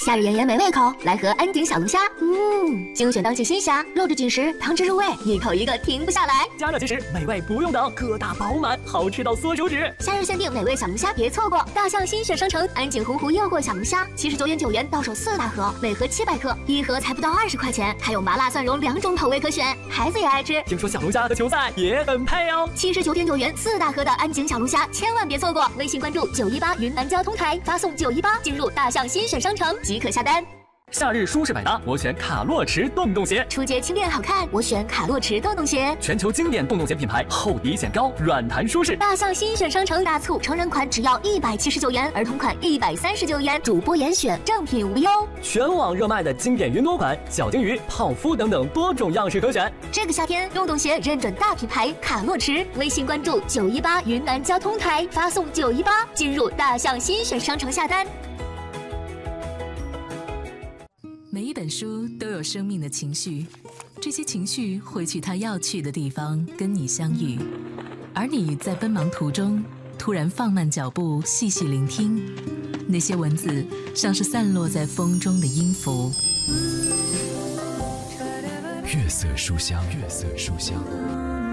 夏日炎炎美胃口，来盒安井小龙虾。精选当季新虾，肉质紧实，汤汁入味，一口一个停不下来。 加热即食，美味不用等，个大饱满，好吃到缩手指。 夏日限定美味小龙虾，别错过！大象新选商城安井洪湖诱惑小龙虾，79.9元到手4大盒，每盒700克，一盒才不到20块钱，还有麻辣蒜蓉2种口味可选，孩子也爱吃。 听说小龙虾和球赛也很配哦。 79.9元4大盒的安井小龙虾，千万别错过！微信关注918云南交通台，发送918进入大象新选商城即可下单。 夏日舒适百搭，我选卡洛驰洞洞鞋。 出街轻便好看，我选卡洛驰洞洞鞋。 全球经典洞洞鞋品牌，厚底显高，软弹舒适。 大象新选商城大促，成人款只要179元，儿童款139元，主播严选，正品无忧。 全网热卖的经典云朵款、小金鱼、泡芙等等多种样式可选。 这个夏天，洞洞鞋认准大品牌卡洛驰，微信关注918云南交通台，发送918进入大象新选商城下单。 每一本书都有生命的情绪，这些情绪会去它要去的地方跟你相遇，而你在奔忙途中突然放慢脚步，细细聆听，那些文字像是散落在风中的音符。 月色书香，月色书香。